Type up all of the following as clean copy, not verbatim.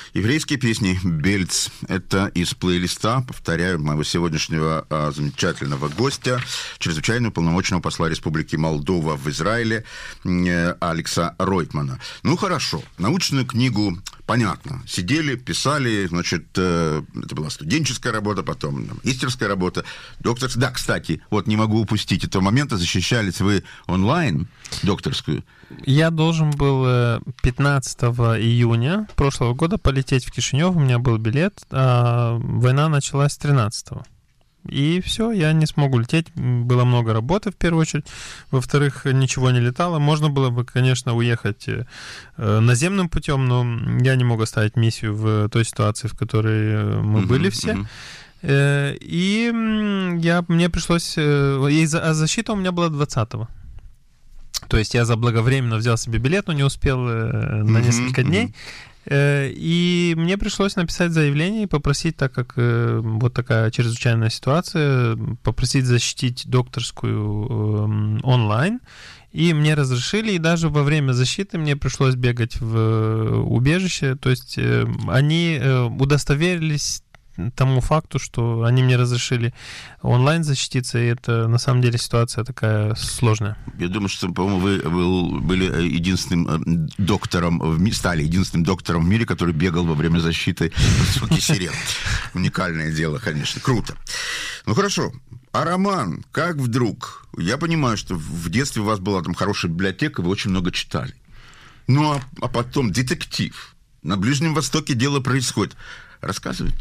Еврейские песни «Бельц» — это из плейлиста, повторяю, моего сегодняшнего замечательного гостя, чрезвычайного полномочного посла Республики Молдова в Израиле Алекса Ройтмана. Ну, хорошо, научную книгу, понятно, сидели, писали, значит, это была студенческая работа, потом магистерская работа, докторская. Да, кстати, вот не могу упустить этого момента, защищались вы онлайн докторскую? Я должен был 15 июня прошлого года полететь в Кишинев, у меня был билет, а война началась 13-го. И все, я не смогу лететь, было много работы в первую очередь, во-вторых, ничего не летало. Можно было бы, конечно, уехать наземным путем, но я не мог оставить миссию в той ситуации, в которой мы были все. И мне пришлось... А защита у меня была 20-го. То есть я заблаговременно взял себе билет, но не успел на несколько дней. И мне пришлось написать заявление и попросить, так как вот такая чрезвычайная ситуация, попросить защитить докторскую онлайн. И мне разрешили, и даже во время защиты мне пришлось бегать в убежище. То есть они удостоверились тому факту, что они мне разрешили онлайн защититься, и это на самом деле ситуация такая сложная. Я думаю, что, по-моему, вы были единственным доктором, стали единственным доктором в мире, который бегал во время защиты высоких сирен. Уникальное дело, конечно. Круто. Ну, хорошо. А роман, как вдруг? Я понимаю, что в детстве у вас была там хорошая библиотека, вы очень много читали. Ну, а потом детектив. На Ближнем Востоке дело происходит. Рассказывайте.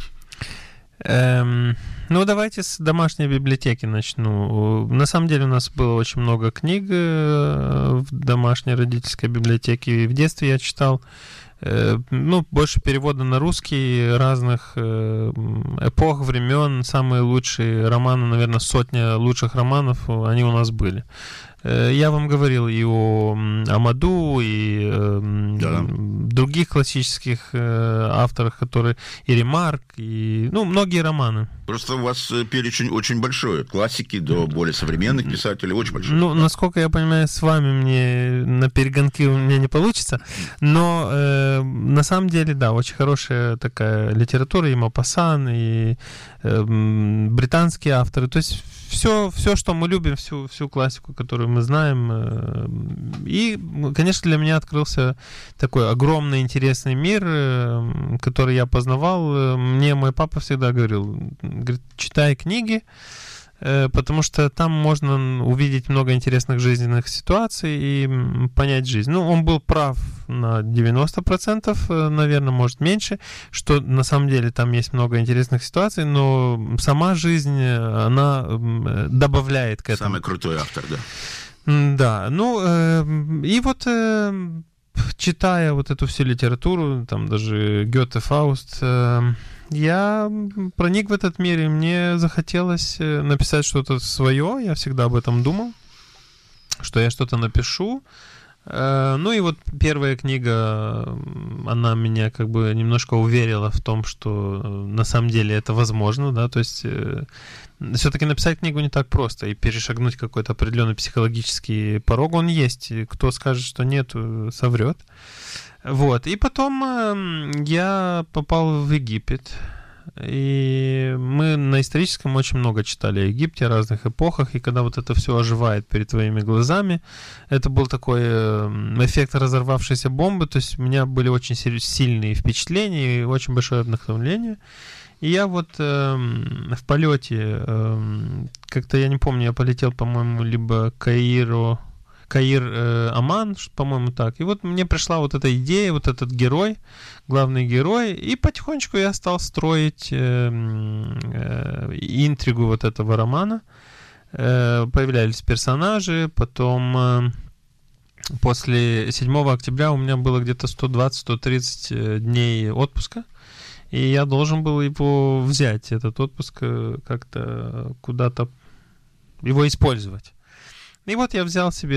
Ну, давайте с домашней библиотеки начну. На самом деле у нас было очень много книг в домашней родительской библиотеке. И в детстве я читал, больше перевода на русский разных эпох, времен. Самые лучшие романы, наверное, сотня лучших романов, они у нас были. Я вам говорил и о Амаду, и других классических авторах, которые и Ремарк, и многие романы. Просто у вас перечень очень большой, от классики до более современных писателей, очень большой. Ну, насколько я понимаю, с вами мне на перегонки у меня не получится, но на самом деле, да, очень хорошая такая литература, и Мопассан, и британские авторы, то есть все, что мы любим, всю классику, которую мы знаем. И, конечно, для меня открылся такой огромный интересный мир, который я познавал. Мне мой папа всегда говорил, читай книги, потому что там можно увидеть много интересных жизненных ситуаций и понять жизнь. Ну, он был прав на 90%, наверное, может, меньше, что на самом деле там есть много интересных ситуаций, но сама жизнь, она добавляет к этому. Самый крутой автор, да. Да, и вот читая вот эту всю литературу, там даже Гёте, Фауст, я проник в этот мир, и мне захотелось написать что-то свое. Я всегда об этом думал, что я что-то напишу. Ну и вот первая книга, она меня как бы немножко уверила в том, что на самом деле это возможно, да, то есть все-таки написать книгу не так просто, и перешагнуть какой-то определенный психологический порог, он есть. Кто скажет, что нет, соврет. Вот, и потом я попал в Египет, и мы на историческом очень много читали о Египте, о разных эпохах, и когда вот это все оживает перед твоими глазами, это был такой эффект разорвавшейся бомбы, то есть у меня были очень сильные впечатления и очень большое вдохновление. И я вот в полете, как-то я не помню, я полетел, по-моему, либо Каир-Аман, по-моему, так. И вот мне пришла вот эта идея, вот этот герой, главный герой, и потихонечку я стал строить интригу вот этого романа. Появлялись персонажи, потом после 7 октября у меня было где-то 120-130 дней отпуска, и я должен был его взять, этот отпуск, как-то куда-то его использовать. И вот я взял себе